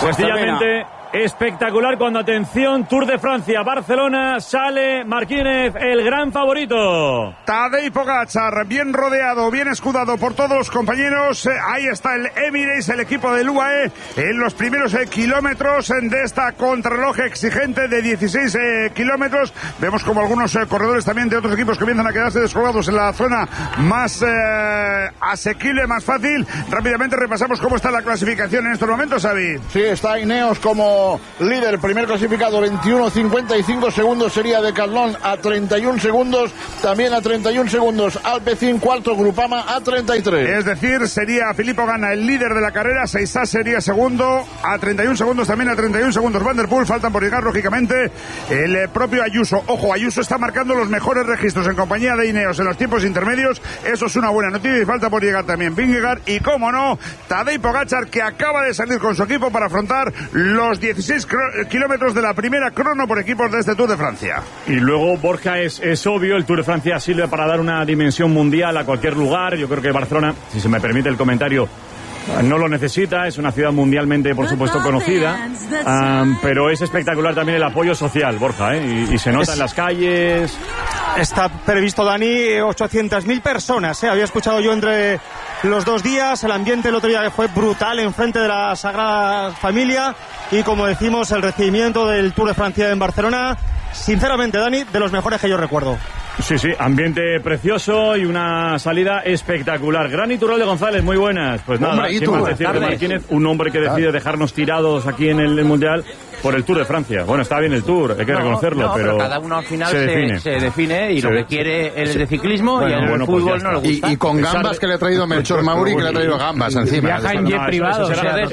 Sencillamente espectacular cuando, atención, Tour de Francia, Barcelona, sale Martínez, el gran favorito. Tadej Pogačar, bien rodeado, bien escudado por todos los compañeros. Ahí está el Emirates, el equipo del UAE, en los primeros kilómetros de esta contrarreloj exigente de 16 kilómetros. Vemos como algunos corredores también de otros equipos comienzan a quedarse descolgados en la zona más asequible, más fácil. Rápidamente repasamos cómo está la clasificación en estos momentos, Xavi. Sí, está Ineos como líder, primer clasificado, 21.55 segundos sería Decathlon a 31 segundos, también a 31 segundos Alpecin, cuarto Groupama a 33. Es decir, sería Filippo Ganna el líder de la carrera, Seisá sería segundo a 31 segundos, también a 31 segundos Van der Poel, faltan por llegar lógicamente el propio Ayuso. Ojo, Ayuso está marcando los mejores registros en compañía de Ineos en los tiempos intermedios, eso es una buena noticia, y falta por llegar también Vingegaard y, cómo no, Tadej Pogačar, que acaba de salir con su equipo para afrontar los 16 kilómetros de la primera crono por equipos de este Tour de Francia. Y luego, Borja, es obvio, el Tour de Francia sirve para dar una dimensión mundial a cualquier lugar. Yo creo que Barcelona, si se me permite el comentario, no lo necesita, es una ciudad mundialmente, por supuesto, conocida, pero es espectacular también el apoyo social, Borja, y se nota en las calles. Está previsto, Dani, 800.000 personas, había escuchado yo entre los 2 días, el ambiente el otro día fue brutal enfrente de la Sagrada Familia, y como decimos, el recibimiento del Tour de Francia en Barcelona, sinceramente, Dani, de los mejores que yo recuerdo. Sí, ambiente precioso y una salida espectacular. Gran Iturralde González, muy buenas. Pues nada, hombre, ¿qué más decir de Martínez? Un hombre que decide dejarnos tirados aquí en el Mundial por el Tour de Francia. Bueno, está bien el Tour, hay que reconocerlo, pero cada uno al final se define y lo que quiere es de ciclismo, y en el fútbol no le gusta. Y con gambas que le ha traído Melchor Mauri, que le ha traído gambas encima. Viaja en jet privado.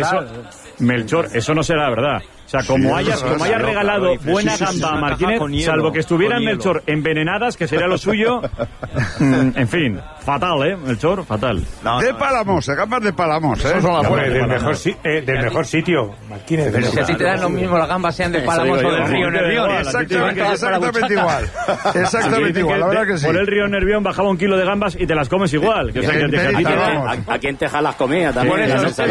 Melchor, eso no será verdad. O sea, como hayas regalado buena gamba a Martínez, salvo que estuvieran, Melchor, envenenadas, que sería lo suyo. En fin, fatal, Melchor, fatal. De Palamos, gambas de Palamos, Eso son del mejor sitio, Martínez. Pero si a ti te dan lo mismo las gambas, sean de Palamos o del río Nervión. Exactamente igual. Exactamente igual, la verdad que sí. Por el río Nervión bajaba un kilo de gambas y te las comes igual. Aquí en Texas las comía también.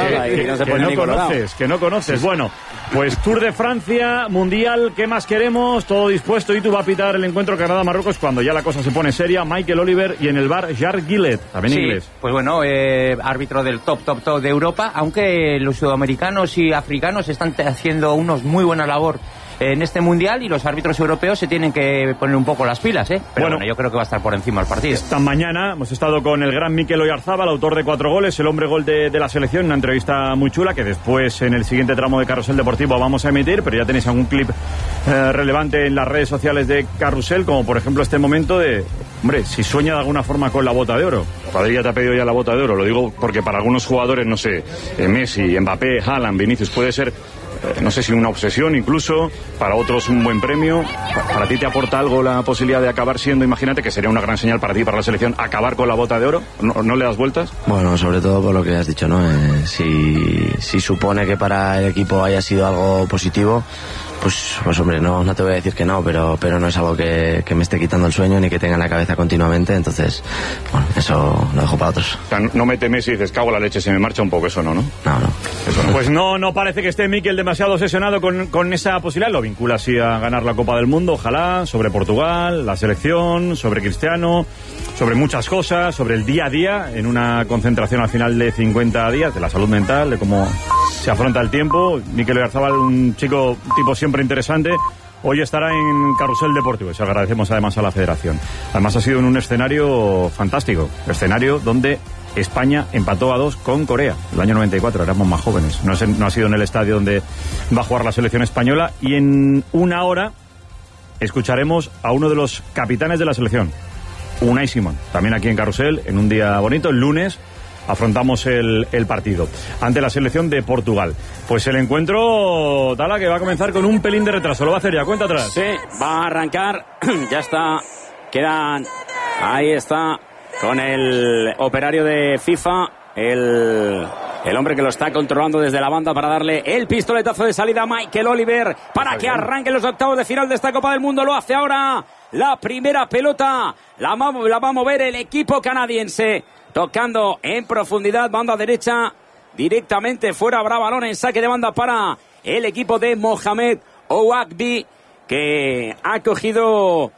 Que no conoces. Bueno, pues Tour de Francia, Mundial, ¿qué más queremos? Todo dispuesto, y tú vas a pitar el encuentro Canadá-Marruecos cuando ya la cosa se pone seria. Michael Oliver, y en el bar Jarl Gillett, también inglés. Pues bueno, árbitro del top de Europa, aunque los sudamericanos y africanos están haciendo unos muy buena labor en este Mundial, y los árbitros europeos se tienen que poner un poco las pilas, Pero bueno, yo creo que va a estar por encima el partido. Esta mañana hemos estado con el gran Mikel Oyarzabal, autor de 4 goles, el hombre gol de la selección, una entrevista muy chula que después en el siguiente tramo de Carrusel Deportivo vamos a emitir, pero ya tenéis algún clip relevante en las redes sociales de Carrusel, como por ejemplo este momento de, hombre, si sueña de alguna forma con la bota de oro. Padilla te ha pedido ya la bota de oro, lo digo porque para algunos jugadores, no sé, Messi, Mbappé, Haaland, Vinicius, puede ser, no sé si una obsesión incluso, para otros un buen premio. ¿Para ti te aporta algo la posibilidad de acabar siendo, imagínate que sería una gran señal para ti, para la selección, acabar con la bota de oro? ¿No le das vueltas? Bueno, sobre todo por lo que has dicho, ¿no? Si supone que para el equipo haya sido algo positivo, pues hombre, no te voy a decir que no, pero no es algo que me esté quitando el sueño ni que tenga en la cabeza continuamente, entonces, bueno, eso lo dejo para otros. O sea, no me temes y dices, cago en la leche, se me marcha un poco, eso no. No. Eso no. Pues no parece que esté Mikel demasiado obsesionado con esa posibilidad, lo vincula así a ganar la Copa del Mundo, ojalá, sobre Portugal, la selección, sobre Cristiano, sobre muchas cosas, sobre el día a día, en una concentración al final de 50 días, de la salud mental, de cómo se afronta el tiempo. Mikel Oyarzabal, un tipo siempre interesante, hoy estará en Carrusel Deportivo, y se agradecemos además a la Federación. Además ha sido en un escenario fantástico, escenario donde España empató a 2 con Corea, el año 94, éramos más jóvenes. No ha sido en el estadio donde va a jugar la selección española, y en una hora escucharemos a uno de los capitanes de la selección, Unai Simón, también aquí en Carrusel, en un día bonito, el lunes afrontamos el partido ante la selección de Portugal. Pues el encuentro, Tala, que va a comenzar con un pelín de retraso, lo va a hacer ya, cuenta atrás. Sí, va a arrancar, ya está, ahí está, con el operario de FIFA, el hombre que lo está controlando desde la banda para darle el pistoletazo de salida a Michael Oliver para que arranquen los octavos de final de esta Copa del Mundo. Lo hace ahora, la primera pelota la va a mover el equipo canadiense, tocando en profundidad, banda derecha, directamente fuera, habrá balón en saque de banda para el equipo de Mohamed Ouagdi, que ha cogido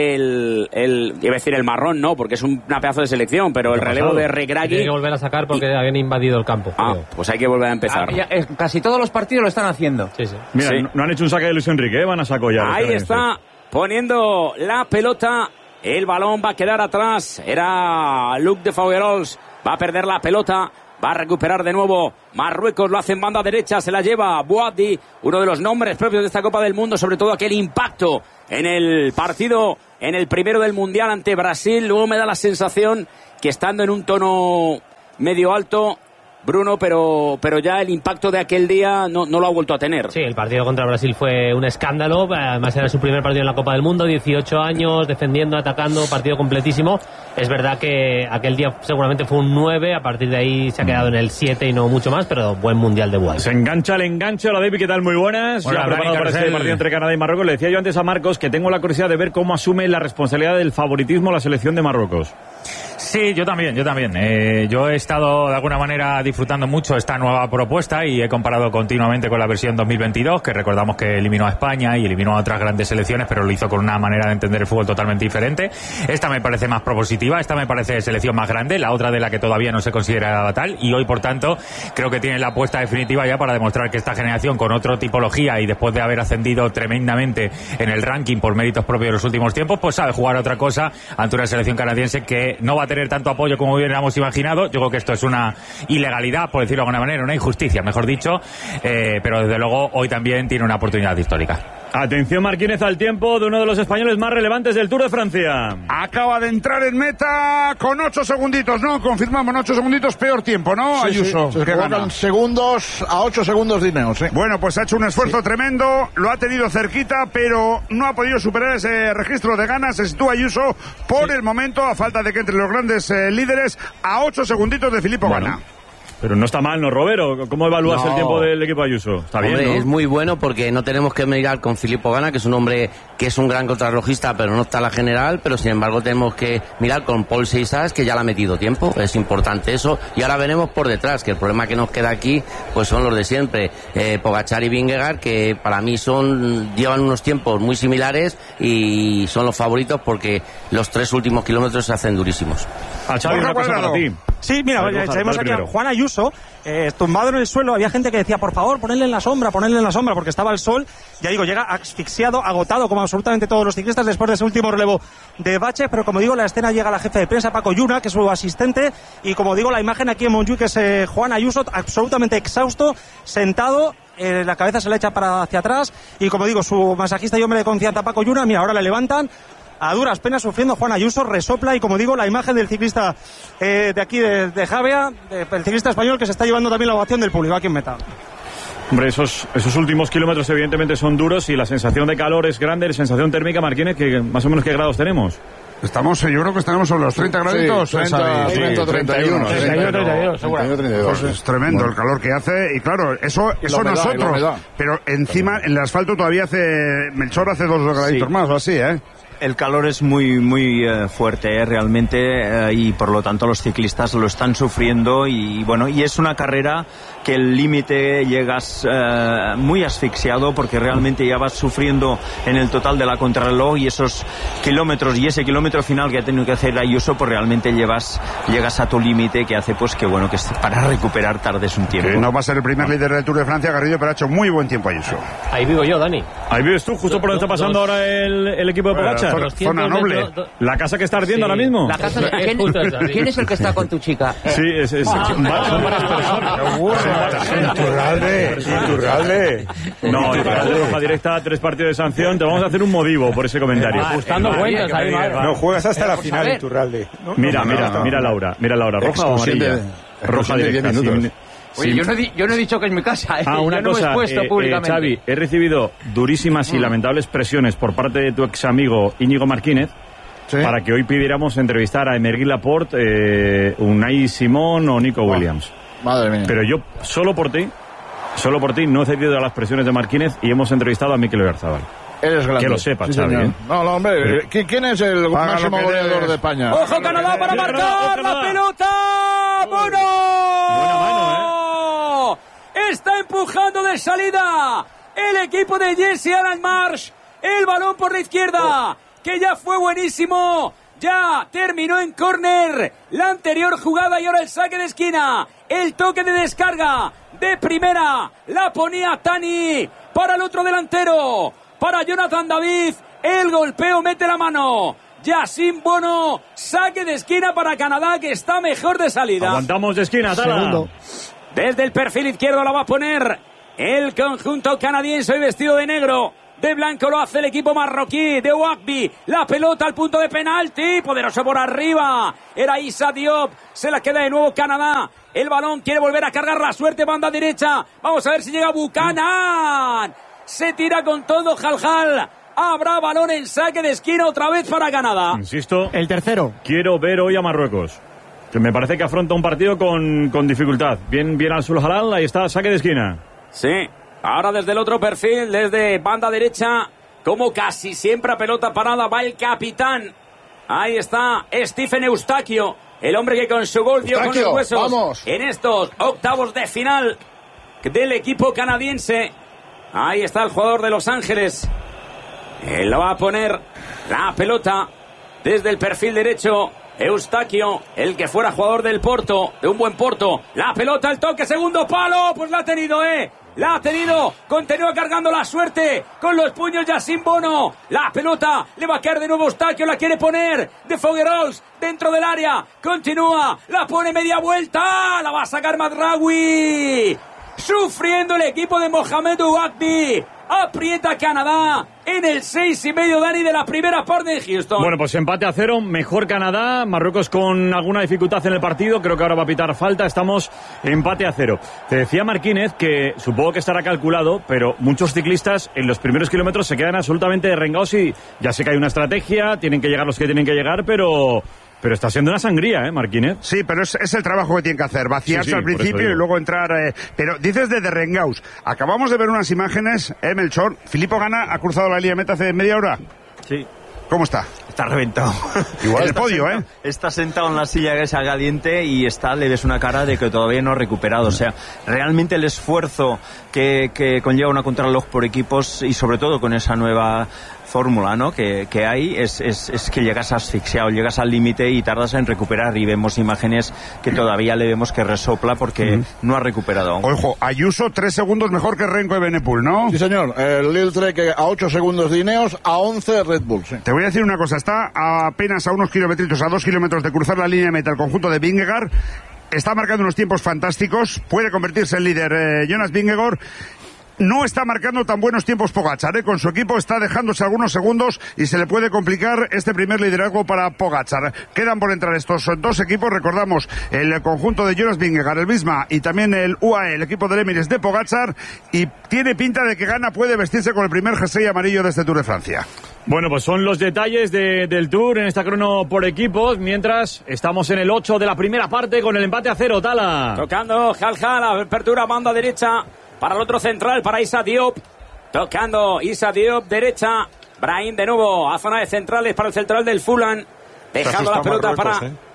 iba a decir el marrón, no, porque es una pedazo de selección, pero el relevo de Regragui. Tiene que volver a sacar porque habían invadido el campo. Pues hay que volver a empezar. Casi todos los partidos lo están haciendo. Sí. Mira, Sí. no han hecho un saque de Luis Enrique, van a saco ya. Ahí está, poniendo la pelota. El balón va a quedar atrás. Era Luc de Fougerols. Va a perder la pelota. Va a recuperar de nuevo Marruecos, lo hace en banda derecha, se la lleva Bouadi, uno de los nombres propios de esta Copa del Mundo, sobre todo aquel impacto en el partido, en el primero del Mundial ante Brasil. Luego me da la sensación que estando en un tono medio alto, Bruno, pero ya el impacto de aquel día no lo ha vuelto a tener. Sí, el partido contra Brasil fue un escándalo, además era su primer partido en la Copa del Mundo, 18 años, defendiendo, atacando, partido completísimo. Es verdad que aquel día seguramente fue un 9, a partir de ahí se ha quedado en el 7 y no mucho más, pero buen Mundial de Bouadi. Se engancha el enganche. Hola David, ¿qué tal? Muy buenas. Hola, ya preparado para este partido entre Canadá y Marruecos. Le decía yo antes a Marcos que tengo la curiosidad de ver cómo asume la responsabilidad del favoritismo la selección de Marruecos. Sí, yo también. Yo he estado de alguna manera disfrutando mucho esta nueva propuesta y he comparado continuamente con la versión 2022, que recordamos que eliminó a España y eliminó a otras grandes selecciones, pero lo hizo con una manera de entender el fútbol totalmente diferente. Esta me parece más propositiva, esta me parece selección más grande, la otra de la que todavía no se consideraba tal, y hoy, por tanto, creo que tiene la apuesta definitiva ya para demostrar que esta generación, con otra tipología y después de haber ascendido tremendamente en el ranking por méritos propios de los últimos tiempos, pues sabe jugar otra cosa ante una selección canadiense que no va a tener tanto apoyo como hubiéramos imaginado. Yo creo que esto es una ilegalidad, por decirlo de alguna manera, una injusticia, mejor dicho, pero desde luego hoy también tiene una oportunidad histórica. Atención Marquínez al tiempo de uno de los españoles más relevantes del Tour de Francia. Acaba de entrar en meta con 8 segunditos, ¿no? Confirmamos, 8 segunditos, peor tiempo, ¿no? Sí, Ayuso. sí, es que ganan segundos a 8 segundos de Ineos, ¿eh? Bueno, pues ha hecho un esfuerzo tremendo, lo ha tenido cerquita, pero no ha podido superar ese registro de ganas. Se sitúa Ayuso por el momento, a falta de que entre los grandes líderes, a 8 segunditos de Filippo Ganna. Pero no está mal, ¿no, Robero? ¿Cómo evalúas el tiempo del equipo Ayuso? Está bien, Hombre, ¿no? es muy bueno porque no tenemos que mirar con Filippo Ganna, que es un hombre que es un gran contrarrelojista, pero no está en la general, pero sin embargo tenemos que mirar con Paul Seixas, que ya le ha metido tiempo, es importante eso, y ahora veremos por detrás, que el problema que nos queda aquí pues son los de siempre, Pogačar y Vingegaard, que para mí llevan unos tiempos muy similares y son los favoritos porque los 3 últimos kilómetros se hacen durísimos. A Xavi, una cosa para ti. Sí, mira, tenemos aquí a Juan Ayuso, tumbado en el suelo. Había gente que decía, por favor, ponedle en la sombra, porque estaba el sol. Ya digo, llega asfixiado, agotado, como absolutamente todos los ciclistas, después de ese último relevo de bache. Pero como digo, la escena llega a la jefe de prensa, Paco Lluna, que es su asistente. Y como digo, la imagen aquí en Montjuïc es Juan Ayuso, absolutamente exhausto, sentado. La cabeza se le echa hacia atrás. Y como digo, su masajista y hombre de confianza, Paco Lluna, mira, ahora le levantan. A duras penas sufriendo Juan Ayuso, resopla, y como digo, la imagen del ciclista de aquí de Javea, el ciclista español que se está llevando también la ovación del público aquí en meta. Hombre, esos últimos kilómetros evidentemente son duros y la sensación de calor es grande, la sensación térmica, Marquínez, que más o menos ¿qué grados tenemos? Yo creo que estaremos sobre los 30 graditos. Sí, 30, 31. 32. Pues es tremendo el calor que hace, y claro, eso nosotros. Pero encima, en el asfalto todavía Melchor hace 2 graditos más o así, ¿eh? El calor es muy fuerte, realmente, y por lo tanto los ciclistas lo están sufriendo, y bueno, y es una carrera que el límite llegas muy asfixiado, porque realmente ya vas sufriendo en el total de la contrarreloj, y esos kilómetros y ese kilómetro final que ha tenido que hacer Ayuso, pues realmente llegas a tu límite, que hace pues que bueno, que para recuperar tardes un tiempo. Que no va a ser el primer líder del Tour de Francia, Garrido, pero ha hecho muy buen tiempo Ayuso. Ahí vivo yo, Dani. Ahí vives tú, justo por donde está pasando ahora el equipo de Pogačar. Zona noble. La casa que está ardiendo ahora mismo. La casa ¿Quién es el que está con tu chica? Sí, son varias personas. Iturralde. No, Iturralde roja directa, 3 partidos de sanción. Te vamos a hacer un modivo por ese comentario. Ajustando cuentas ahí, No juegas hasta la final, Iturralde. Mira, Laura, ¿roja o amarilla? Roja directa. Oye, yo no he dicho que es mi casa, una yo no cosa, me he expuesto públicamente. Xavi, he recibido durísimas y lamentables presiones por parte de tu ex amigo Íñigo Marquínez, ¿sí?, para que hoy pidiéramos entrevistar a Emergui Laporte, Unai Simón o Nico Williams. Madre mía. Pero yo, solo por ti, no he cedido a las presiones de Marquínez y hemos entrevistado a Mikel Oyarzabal. Eres grande. Que lo sepa, sí, Xavi. No, hombre, ¿quién es el máximo goleador de España? ¡Ojo, Canadá para marcar la pelota! ¡Bueno! Buena mano, está empujando de salida el equipo de Jesse Alan Marsh. El balón por la izquierda, que ya fue buenísimo. Ya terminó en córner la anterior jugada y ahora el saque de esquina. El toque de descarga de primera. La ponía Tani para el otro delantero. Para Jonathan David. El golpeo mete la mano. Yasin Bono. Saque de esquina para Canadá, que está mejor de salida. Aguantamos de esquina, Tala. Segundo. Desde el perfil izquierdo la va a poner el conjunto canadiense hoy vestido de negro. De blanco lo hace el equipo marroquí de Ouakbi. La pelota al punto de penalti. Poderoso por arriba. Era Issa Diop. Se la queda de nuevo Canadá. El balón quiere volver a cargar la suerte. Banda derecha. Vamos a ver si llega Buchanan. Se tira con todo Jaljal. Habrá balón en saque de esquina otra vez para Canadá. Insisto. El tercero. Quiero ver hoy a Marruecos. Que me parece que afronta un partido con dificultad. Bien al Sulhalal. Ahí está, saque de esquina. Sí. Ahora desde el otro perfil, desde banda derecha, como casi siempre a pelota parada, va el capitán. Ahí está Stephen Eustaquio, el hombre que con su gol dio con los huesos. Vamos. En estos octavos de final del equipo canadiense. Ahí está el jugador de Los Ángeles. Él lo va a poner la pelota desde el perfil derecho. Eustaquio, el que fuera jugador del Porto, de un buen Porto. La pelota, el toque, segundo palo, pues la ha tenido, La ha tenido, continúa cargando la suerte con los puños Yasin Bono. La pelota le va a caer de nuevo Eustaquio, la quiere poner de Foguerols dentro del área. Continúa, la pone media vuelta, la va a sacar Madraoui. Sufriendo el equipo de Mohamed Ouakbi. Aprieta Canadá en el 6,5, Dani, de la primera parte de Houston. Bueno, pues empate a 0, mejor Canadá. Marruecos con alguna dificultad en el partido, creo que ahora va a pitar falta. Estamos empate a 0. Te decía Marquínez que supongo que estará calculado, pero muchos ciclistas en los primeros kilómetros se quedan absolutamente derrengados y ya sé que hay una estrategia, tienen que llegar los que tienen que llegar, pero está siendo una sangría, Marquínez. Sí, pero es el trabajo que tienen que hacer. Vaciarse al principio y luego entrar... Pero dices de derrengaos. Acabamos de ver unas imágenes, Melchor. Filippo Ganna ha cruzado la línea de meta hace media hora. Sí. ¿Cómo está? Está reventado. Igual el podio, Está sentado en la silla esa caliente y le ves una cara de que todavía no ha recuperado. O sea, realmente el esfuerzo que conlleva una contrarreloj por equipos y sobre todo con esa nueva fórmula, ¿no?, que hay, es que llegas asfixiado, llegas al límite y tardas en recuperar, y vemos imágenes que todavía le vemos que resopla porque no ha recuperado aún. Ojo, Ayuso 3 segundos mejor que Renko de Benepul, ¿no? Sí, señor. El Lil Trek a 8 segundos de Ineos, a 11 Red Bull. Sí. Te voy a decir una cosa, está apenas a unos kilometritos, a 2 kilómetros de cruzar la línea de meta el conjunto de Vingegaard. Está marcando unos tiempos fantásticos, puede convertirse en líder Jonas Vingegaard. No está marcando tan buenos tiempos Pogačar, con su equipo está dejándose algunos segundos y se le puede complicar este primer liderazgo para Pogačar. Quedan por entrar estos dos equipos, recordamos, el conjunto de Jonas Vingegaard, el Visma y también el UAE, el equipo del Emirates de Pogačar, y tiene pinta de que Ganna puede vestirse con el primer jersey amarillo de este Tour de Francia. Bueno, pues son los detalles del Tour en esta crono por equipos, mientras estamos en el 8 de la primera parte con el empate a 0, Tala. Tocando Jaljal, apertura banda derecha para el otro central, para Issa Diop. Tocando Issa Diop, derecha. Brahim de nuevo a zona de centrales para el central del Fulham. Dejando la pelota para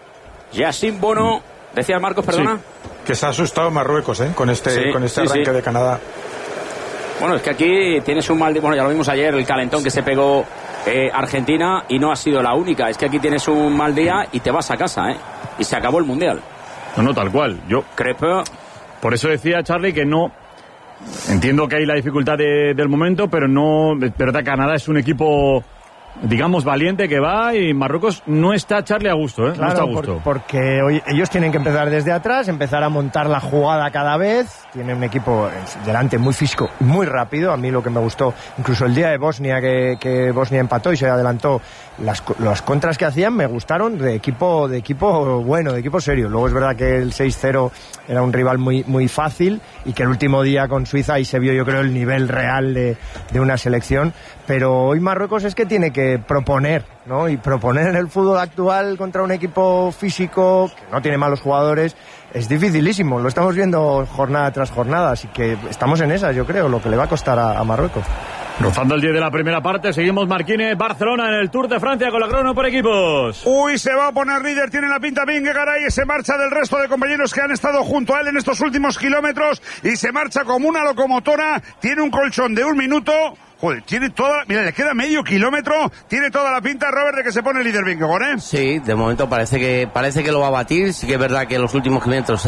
Yasin Bono. Decía Marcos, perdona. Sí, que se ha asustado Marruecos, con este arranque de Canadá. Bueno, es que aquí tienes un mal día. Bueno, ya lo vimos ayer, el calentón que se pegó Argentina, y no ha sido la única. Es que aquí tienes un mal día y te vas a casa, y se acabó el Mundial. No, tal cual. Yo creo. Por eso decía Charlie que no. Entiendo que hay la dificultad del momento, pero Canadá es un equipo, digamos, valiente, que va, y Marruecos no está, Charlie, a gusto, Claro, no está a gusto. Porque hoy ellos tienen que empezar desde atrás, empezar a montar la jugada cada vez. Tiene un equipo delante muy físico, muy rápido. A mí lo que me gustó, incluso el día de Bosnia, que Bosnia empató y se adelantó, las contras que hacían me gustaron, de equipo bueno, de equipo serio. Luego es verdad que el 6-0 era un rival muy, muy fácil, y que el último día con Suiza ahí se vio, yo creo, el nivel real de una selección. Pero hoy Marruecos es que tiene que proponer, ¿no? Y proponer en el fútbol actual contra un equipo físico que no tiene malos jugadores es dificilísimo. Lo estamos viendo jornada tras jornada, así que estamos en esa, yo creo, lo que le va a costar a Marruecos. Rozando el 10 de la primera parte, seguimos Marquines, Barcelona en el Tour de Francia con la crono por equipos. Uy, se va a poner líder, tiene la pinta Vingegaard y se marcha del resto de compañeros que han estado junto a él en estos últimos kilómetros y se marcha como una locomotora, tiene un colchón de 1 minuto. Joder, tiene toda... Mira, le queda medio kilómetro. Tiene toda la pinta, Robert, de que se pone líder Vingegaard, ¿eh? Sí, de momento parece que lo va a batir. Sí que es verdad que los últimos 500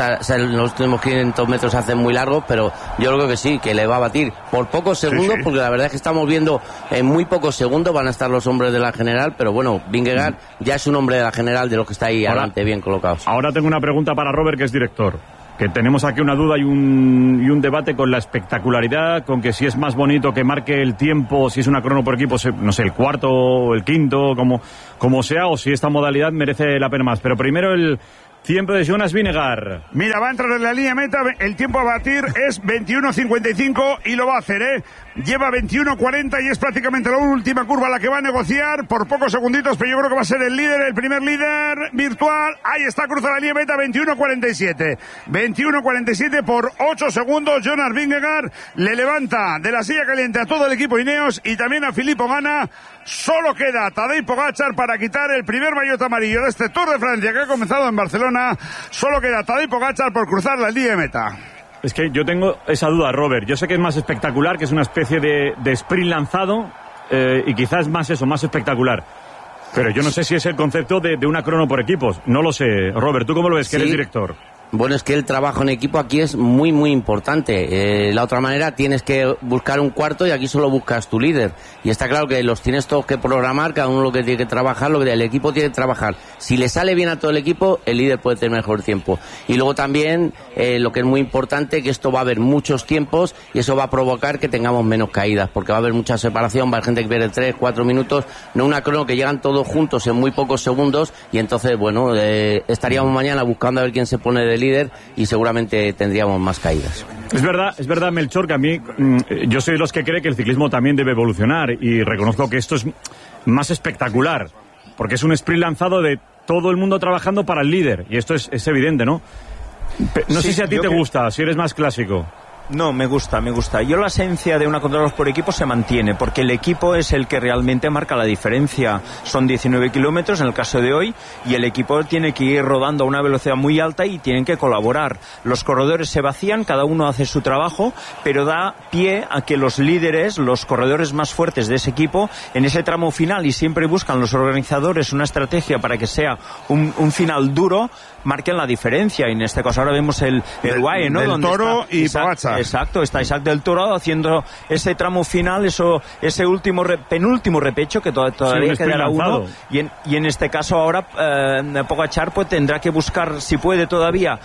metros se hacen muy largos, pero yo creo que sí, que le va a batir por pocos segundos, sí. Porque la verdad es que estamos viendo en muy pocos segundos van a estar los hombres de la general, pero bueno, Vingegaard ya es un hombre de la general de los que está ahí adelante bien colocados. Ahora tengo una pregunta para Robert, que es director. Que tenemos aquí una duda y un debate con la espectacularidad, con que si es más bonito que marque el tiempo, si es una crono por equipo, no sé, el cuarto o el quinto, como sea, o si esta modalidad merece la pena más. Pero primero el tiempo de Jonas Vingegaard. Mira, va a entrar en la línea meta, el tiempo a batir es 21.55 y lo va a hacer, ¿eh? Lleva 21.40 y es prácticamente la última curva la que va a negociar por pocos segunditos, pero yo creo que va a ser el líder, el primer líder virtual. Ahí está, cruza la línea meta, 21.47. 21.47 por 8 segundos. Jonas Vingegaard le levanta de la silla caliente a todo el equipo Ineos y también a Filippo Ganna. Solo queda Tadej Pogačar para quitar el primer maillot amarillo de este Tour de Francia que ha comenzado en Barcelona. Solo queda Tadej Pogačar por cruzar la línea de meta. Es que yo tengo esa duda, Robert. Yo sé que es más espectacular, que es una especie de sprint lanzado, y quizás más espectacular. Pero yo no sé si es el concepto de una crono por equipos. No lo sé. Robert, ¿tú cómo lo ves, que eres director? Bueno, es que el trabajo en equipo aquí es muy, muy importante. La otra manera tienes que buscar un cuarto y aquí solo buscas tu líder. Y está claro que los tienes todos que programar, cada uno lo que tiene que trabajar, lo que el equipo tiene que trabajar. Si le sale bien a todo el equipo, el líder puede tener mejor tiempo. Y luego también, lo que es muy importante, que esto va a haber muchos tiempos y eso va a provocar que tengamos menos caídas, porque va a haber mucha separación, va a haber gente que pierde 3, 4 minutos, no una crono que llegan todos juntos en muy pocos segundos y entonces, bueno, estaríamos mañana buscando a ver quién se pone de líder y seguramente tendríamos más caídas. Es verdad, Melchor, que a mí, yo soy de los que cree que el ciclismo también debe evolucionar y reconozco que esto es más espectacular, porque es un sprint lanzado de todo el mundo trabajando para el líder, y esto es evidente, ¿no? No sé si a ti te gusta, si eres más clásico. No, me gusta. Yo la esencia de una contrarreloj por equipo se mantiene, porque el equipo es el que realmente marca la diferencia. Son 19 kilómetros en el caso de hoy, y el equipo tiene que ir rodando a una velocidad muy alta y tienen que colaborar. Los corredores se vacían, cada uno hace su trabajo, pero da pie a que los líderes, los corredores más fuertes de ese equipo, en ese tramo final, y siempre buscan los organizadores una estrategia para que sea un final duro, marquen la diferencia. Y en este caso ahora vemos el UAE, ¿no? Del Toro y Pogačar. Exacto, está Isaac del Toro haciendo ese tramo final, ese penúltimo repecho que todavía quedará uno, y en este caso ahora Pogačar pues tendrá que buscar, si puede todavía,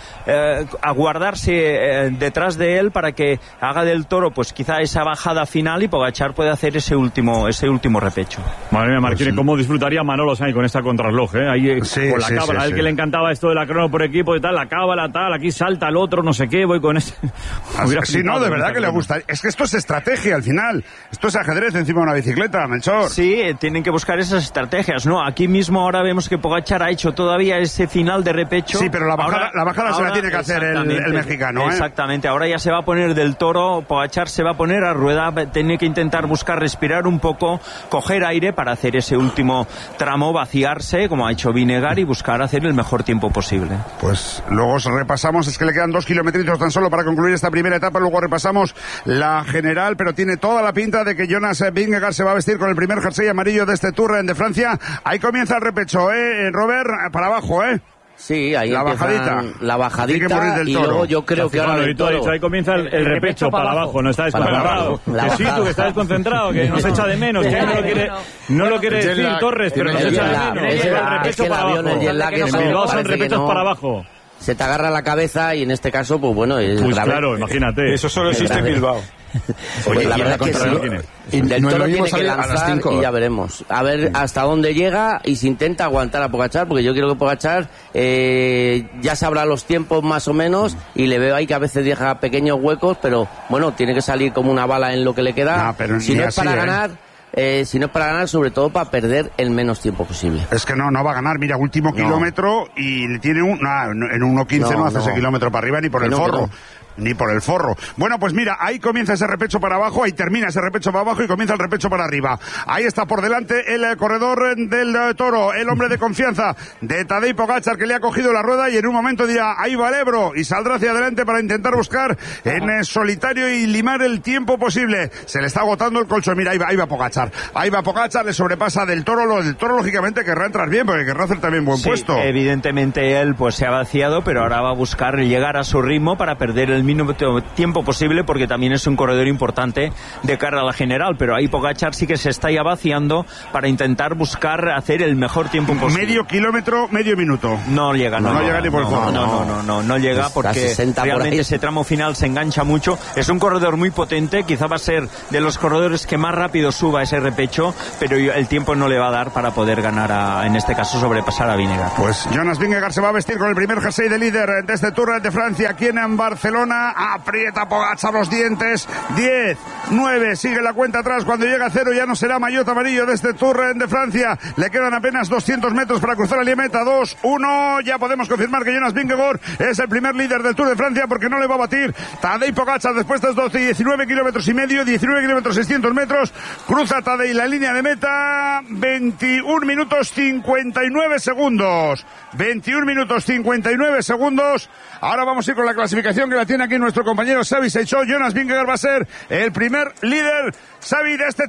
aguardarse detrás de él para que haga del Toro pues quizá esa bajada final y Pogačar puede hacer ese último repecho. Madre mía, Marquines, cómo disfrutaría Manolo Sainz con esta contrarreloj, ¿eh? Ahí con la cábala, a él que le encantaba esto de la crono por equipo y tal, la cábala, tal, aquí salta el otro, no sé qué, voy con este. Sí, no, de verdad que le gusta. Es que esto es estrategia al final. Esto es ajedrez encima de una bicicleta, Melchor. Sí, tienen que buscar esas estrategias, ¿no? Aquí mismo ahora vemos que Pogačar ha hecho todavía ese final de repecho. Sí, pero la bajada se la tiene que hacer el mexicano, ¿eh? Exactamente. Ahora ya se va a poner del Toro, Pogačar se va a poner a rueda, tiene que intentar buscar respirar un poco, coger aire para hacer ese último tramo, vaciarse, como ha hecho Vingegaard, y buscar hacer el mejor tiempo posible. Pues luego repasamos, es que le quedan 2 kilometritos tan solo para concluir esta primera etapa, luego repasamos la general, pero tiene toda la pinta de que Jonas Vingegaard se va a vestir con el primer jersey amarillo de este Tour de Francia. Ahí comienza el repecho, Robert, para abajo, Sí, ahí la bajadita y luego yo creo que ahora el Toro... ahí comienza el repecho para abajo, no está desconcentrado. Que sí, tú que estás desconcentrado, que nos echa de menos, que no lo quiere decir Torres, pero nos echa de menos. El repecho para abajo. En Bilbao son repechos para abajo. Se te agarra la cabeza y en este caso, pues bueno, es grave. Claro, imagínate. Eso solo existe en Bilbao. Oye, la verdad que sí. Del Toro tiene que lanzar y ya veremos. A ver hasta dónde llega y si intenta aguantar a Pogačar, porque yo quiero que Pogačar ya sabrá los tiempos más o menos y le veo ahí que a veces deja pequeños huecos, pero bueno, tiene que salir como una bala en lo que le queda. Si no es para ganar... si no es para ganar, sobre todo para perder el menos tiempo posible. Es que no va a ganar. Mira, último kilómetro y tiene en 1.15 no hace ese kilómetro para arriba ni por el forro. ni por el forro. Bueno, pues mira, ahí comienza ese repecho para abajo, ahí termina ese repecho para abajo y comienza el repecho para arriba. Ahí está por delante el corredor del Toro, el hombre de confianza de Tadej Pogačar, que le ha cogido la rueda y en un momento dirá, ahí va el Ebro, y saldrá hacia adelante para intentar buscar en solitario y limar el tiempo posible. Se le está agotando el colchón. Mira, ahí va Pogačar. Ahí va Pogačar, le sobrepasa del Toro. El Toro, lógicamente, querrá entrar bien, porque querrá hacer también buen puesto. Evidentemente él pues se ha vaciado, pero ahora va a buscar llegar a su ritmo para perder el mínimo tiempo posible, porque también es un corredor importante de cara a la general. Pero ahí Pogačar sí que se está ya vaciando para intentar buscar hacer el mejor tiempo posible. Medio kilómetro, medio minuto. No llega, no llega ni por el fondo. No llega, porque realmente ese tramo final se engancha mucho. Es un corredor muy potente, quizá va a ser de los corredores que más rápido suba ese repecho, pero el tiempo no le va a dar para poder ganar, en este caso sobrepasar a Vingegaard. Pues Jonas Vingegaard se va a vestir con el primer jersey de líder de este Tour de Francia aquí en Barcelona. Aprieta Pogačar los dientes. 10, 9, sigue la cuenta atrás. Cuando llega a 0 ya no será maillot amarillo de este Tour de Francia. Le quedan apenas 200 metros para cruzar la línea meta. 2, 1, ya podemos confirmar que Jonas Vingegaard es el primer líder del Tour de Francia, porque no le va a batir Tadej Pogačar después de 12 y 19 kilómetros y medio, 19 kilómetros 600 metros. Cruza Tadej la línea de meta. 21 minutos 59 segundos. 21 minutos 59 segundos. Ahora vamos a ir con la clasificación que la tiene aquí nuestro compañero Xavi Seixó. Jonas Vingegaard va a ser el primer líder, Xavi, de este